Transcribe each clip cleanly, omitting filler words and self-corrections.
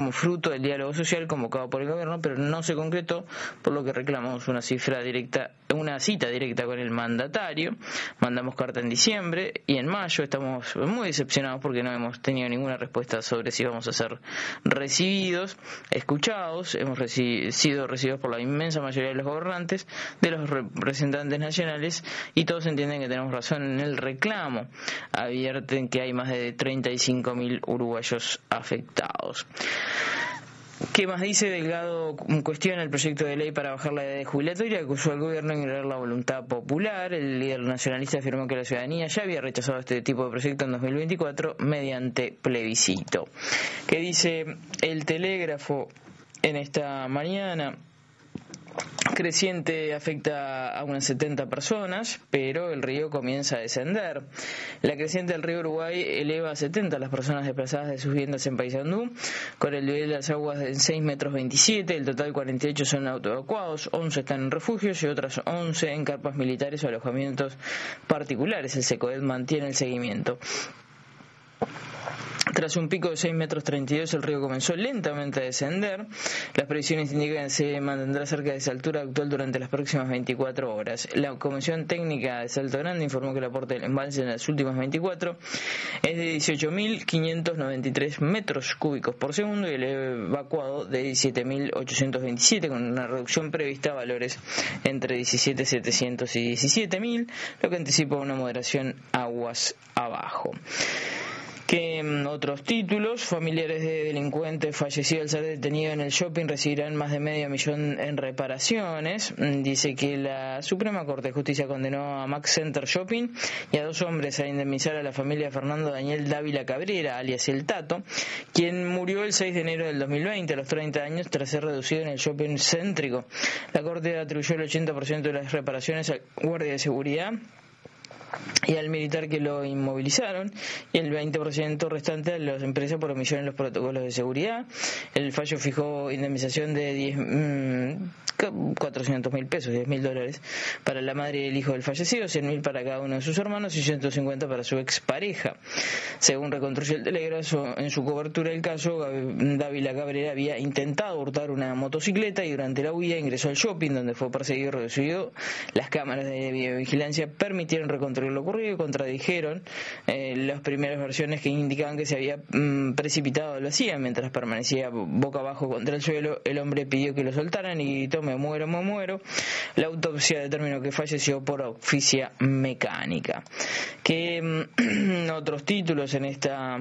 como fruto del diálogo social convocado por el gobierno, pero no se concretó, por lo que reclamamos una cita directa con el mandatario. Mandamos carta en diciembre y en mayo. Estamos muy decepcionados porque no hemos tenido ninguna respuesta sobre si vamos a ser recibidos, escuchados. Hemos sido recibidos por la inmensa mayoría de los gobernantes, de los representantes nacionales, y todos entienden que tenemos razón en el reclamo. Advierten que hay más de 35.000 uruguayos afectados. ¿Qué más dice? Delgado cuestiona el proyecto de ley para bajar la edad jubilatoria, acusó al gobierno de ignorar la voluntad popular. El líder nacionalista afirmó que la ciudadanía ya había rechazado este tipo de proyecto en 2024 mediante plebiscito. ¿Qué dice el Telégrafo en esta mañana? Creciente afecta a unas 70 personas, pero el río comienza a descender. La creciente del río Uruguay eleva a 70 las personas desplazadas de sus viviendas en Paysandú, con el nivel de las aguas de 6,27 metros. El total 48 son autoevacuados, 11 están en refugios y otras 11 en carpas militares o alojamientos particulares. El SECOED mantiene el seguimiento. Tras un pico de 6,32 metros, el río comenzó lentamente a descender. Las previsiones indican que se mantendrá cerca de esa altura actual durante las próximas 24 horas. La Comisión Técnica de Salto Grande informó que el aporte del embalse en las últimas 24 es de 18.593 metros cúbicos por segundo y el evacuado de 17.827, con una reducción prevista a valores entre 17.700 y 17.000, lo que anticipa una moderación aguas abajo. Que otros títulos: familiares de delincuentes fallecidos al ser detenido en el shopping recibirán más de $500,000 en reparaciones. Dice que la Suprema Corte de Justicia condenó a Max Center Shopping y a 2 hombres a indemnizar a la familia de Fernando Daniel Dávila Cabrera, alias El Tato, quien murió el 6 de enero del 2020 a los 30 años tras ser reducido en el shopping céntrico. La Corte atribuyó el 80% de las reparaciones al guardia de seguridad y al militar que lo inmovilizaron, y el 20% restante a las empresas por omisión en los protocolos de seguridad. El fallo fijó indemnización de $400,000, $10,000 para la madre y el hijo del fallecido, 100,000 para cada uno de sus hermanos y 150 para su expareja. Según reconstruyó el Telégrafo en su cobertura del caso, Dávila Cabrera había intentado hurtar una motocicleta y durante la huida ingresó al shopping, donde fue perseguido y reducido. Las cámaras de videovigilancia permitieron reconstruir lo ocurrido y contradijeron las primeras versiones que indicaban que se había precipitado al vacío. Mientras permanecía boca abajo contra el suelo, el hombre pidió que lo soltaran y gritó: me muero, me muero. La autopsia determinó que falleció por asfixia mecánica. Que otros títulos en esta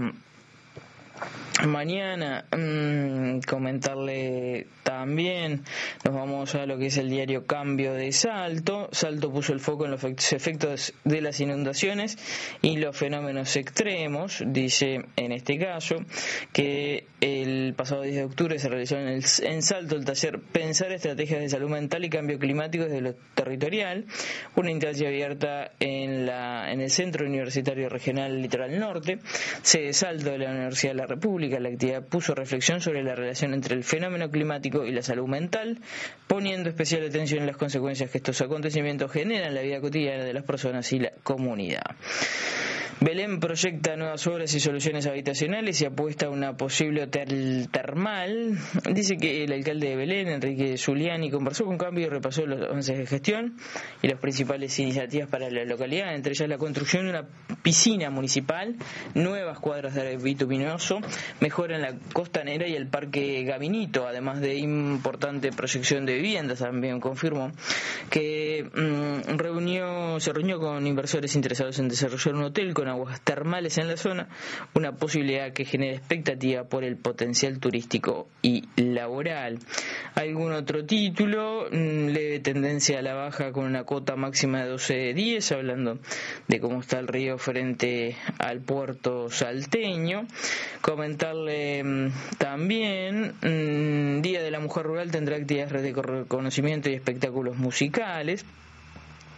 mañana, comentarle también, nos vamos a lo que es el diario Cambio de Salto. Salto puso el foco en los efectos de las inundaciones y los fenómenos extremos. Dice en este caso que el pasado 10 de octubre se realizó en Salto el taller Pensar Estrategias de Salud Mental y Cambio Climático desde lo territorial, una instancia abierta en el Centro Universitario Regional Litoral Norte, sede de Salto de la Universidad de la República. La actividad puso reflexión sobre la relación entre el fenómeno climático y la salud mental, poniendo especial atención en las consecuencias que estos acontecimientos generan en la vida cotidiana de las personas y la comunidad. Belén proyecta nuevas obras y soluciones habitacionales y apuesta a una posible hotel termal. Dice que el alcalde de Belén, Enrique Zuliani, conversó con Cambio y repasó los avances de gestión y las principales iniciativas para la localidad, entre ellas la construcción de una piscina municipal, nuevas cuadras de bituminoso, mejora en la costanera y el parque Gabinito, además de importante proyección de viviendas. También confirmó que se reunió con inversores interesados en desarrollar un hotel con aguas termales en la zona, una posibilidad que genera expectativa por el potencial turístico y laboral. ¿Algún otro título? Leve tendencia a la baja con una cota máxima de 12,10, hablando de cómo está el río frente al puerto salteño. Comentarle también, Día de la Mujer Rural tendrá actividades de reconocimiento y espectáculos musicales.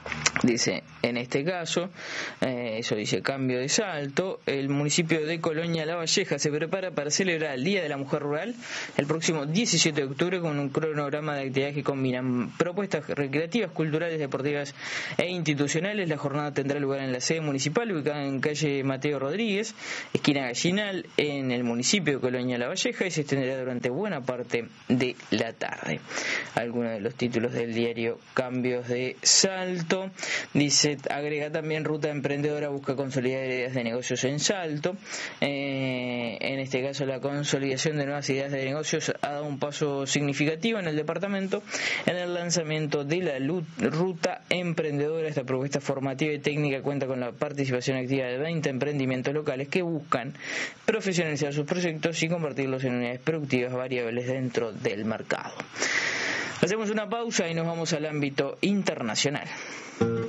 Dice, en este caso, eso dice Cambio de Salto, el municipio de Colonia La Valleja se prepara para celebrar el Día de la Mujer Rural el próximo 17 de octubre con un cronograma de actividades que combinan propuestas recreativas, culturales, deportivas e institucionales. La jornada tendrá lugar en la sede municipal, ubicada en calle Mateo Rodríguez, esquina Gallinal, en el municipio de Colonia La Valleja, y se extenderá durante buena parte de la tarde. Algunos de los títulos del diario Cambios de Salto. Dice, agrega también Ruta Emprendedora busca consolidar ideas de negocios en Salto. En este caso, la consolidación de nuevas ideas de negocios ha dado un paso significativo en el departamento en el lanzamiento de la Ruta Emprendedora. Esta propuesta formativa y técnica cuenta con la participación activa de 20 emprendimientos locales que buscan profesionalizar sus proyectos y convertirlos en unidades productivas variables dentro del mercado. Hacemos una pausa y nos vamos al ámbito internacional.